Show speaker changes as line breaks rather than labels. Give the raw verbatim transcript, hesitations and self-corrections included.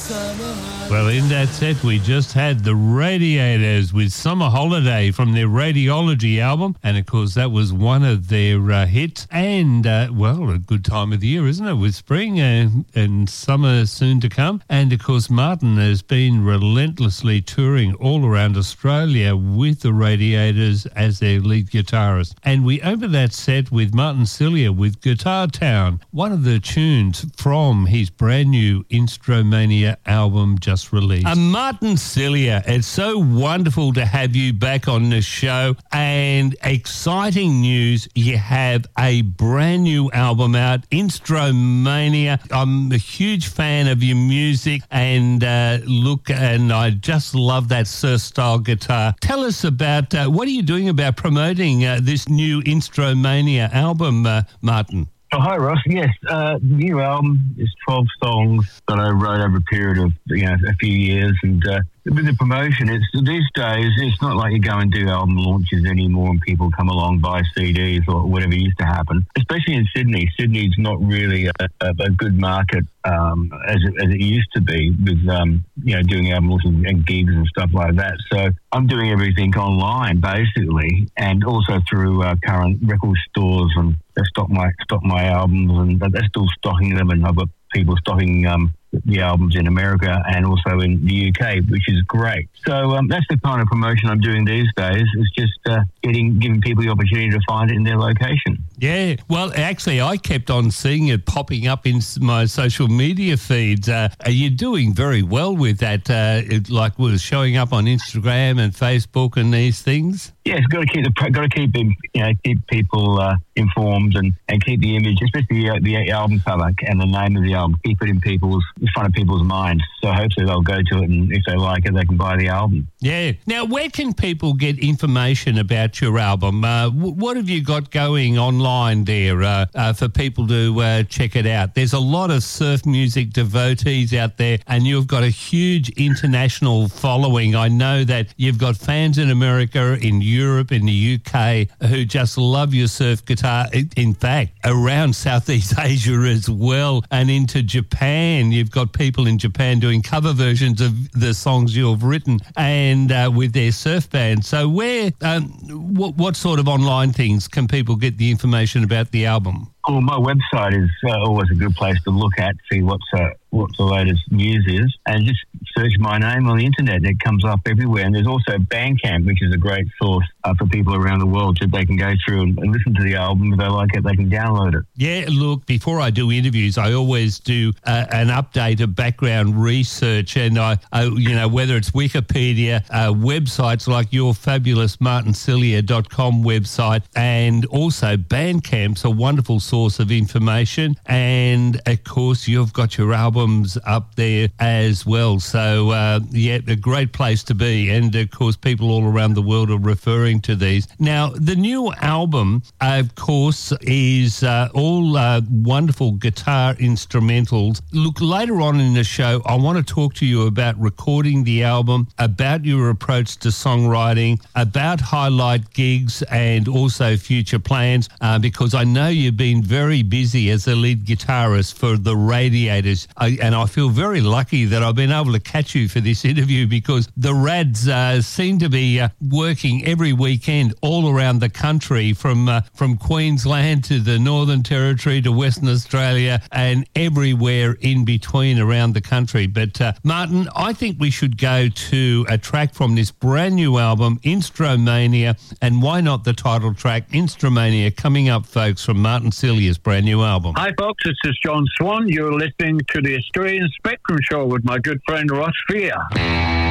Well, in that set, we just had the Radiators with Summer Holiday from their Radiology album. And, of course, that was one of their uh, hits. And, uh, well, a good time of the year, isn't it, with spring and, and summer soon to come. And, of course, Martin has been relentlessly touring all around Australia with the Radiators as their lead guitarist. And we opened that set with Martin Cillier with Guitar Town, one of the tunes from his brand new Instromania album just released. Uh, Martin Cillier, it's so wonderful to have you back on the show, and exciting news, you have a brand new album out, Instromania. I'm a huge fan of your music, and uh, look, and I just love that Sir style guitar. Tell us about, uh, what are you doing about promoting uh, this new Instromania album, uh, Martin?
Oh, hi, Ross. Yes, uh, the new album is twelve songs that I wrote over a period of, you know, a few years. And uh, with the promotion, it's these days, it's not like you go and do album launches anymore and people come along, buy C Ds or whatever used to happen. Especially in Sydney. Sydney's not really a, a, a good market um, as, it, as it used to be with, um, you know, doing album launches and gigs and stuff like that. So I'm doing everything online, basically, and also through uh, current record stores, and they stock my stock my albums, and they're still stocking them, and I've got people stocking um, the albums in America and also in the U K, which is great. So um, that's the kind of promotion I'm doing these days. It's just uh, getting giving people the opportunity to find it in their location.
Yeah, well, actually, I kept on seeing it popping up in my social media feeds. Uh, you're doing very well with that, uh, it, like was showing up on Instagram and Facebook and these things.
Yeah, it's got to keep the got to keep them, you know, keep people uh, informed and, and keep the image, especially the, the album cover and the name of the album. Keep it in people's in front of people's minds. So hopefully they'll go to it, and if they like it, they can buy the album.
Yeah. Now, where can people get information about your album? Uh, w- what have you got going online there uh, uh, for people to uh, check it out? There's a lot of surf music devotees out there, and you've got a huge international following. I know that you've got fans in America, in Europe, in the U K, who just love your surf guitar. In fact, around Southeast Asia as well, and into Japan. You've got people in Japan doing cover versions of the songs you've written, and uh, with their surf band. So where, um, what, what sort of online things can people get the information about the album?
Well, my website is uh, always a good place to look at, see what's uh, what the latest news is, and just search my name on the internet. It comes up everywhere. And there's also Bandcamp, which is a great source uh, for people around the world, so they can go through and, and listen to the album. If they like it, they can download it.
Yeah, look, before I do interviews, I always do uh, an update of background research, and I, I you know, whether it's Wikipedia, uh, websites like your fabulous martin cillier dot com website, and also Bandcamp's a wonderful source of information. And of course, you've got your albums up there as well. So uh, yeah, a great place to be. And of course, people all around the world are referring to these. Now, the new album, uh, of course, is uh, all uh, wonderful guitar instrumentals. Look, later on in the show, I want to talk to you about recording the album, about your approach to songwriting, about highlight gigs, and also future plans, uh, because I know you've been very busy as a lead guitarist for the Radiators, I, and I feel very lucky that I've been able to catch you for this interview, because the Rads uh, seem to be uh, working every weekend all around the country, from uh, from Queensland to the Northern Territory to Western Australia and everywhere in between around the country. But uh, Martin, I think we should go to a track from this brand new album, Instromania, and why not the title track, Instromania, coming up, folks, from Martin Cillier's brand new album.
Hi, folks, this is John Swan. You're listening to the Australian Spectrum Show with my good friend Ross Fear.